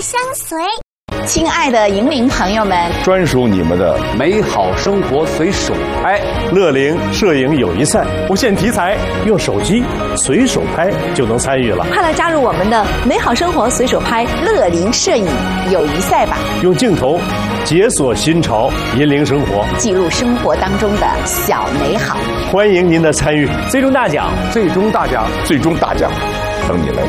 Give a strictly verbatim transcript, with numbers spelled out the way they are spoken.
相随。 亲爱的银铃朋友们， 专属你们的美好生活随手拍， 乐龄摄影友谊赛，不限题材，用手机随手拍就能参与了。 快来加入我们的美好生活随手拍乐龄摄影友谊赛吧！ 用镜头解锁新潮，银铃生活， 记录生活当中的小美好。 欢迎您的参与， 最终大奖， 最终大奖，最终大奖，等你来。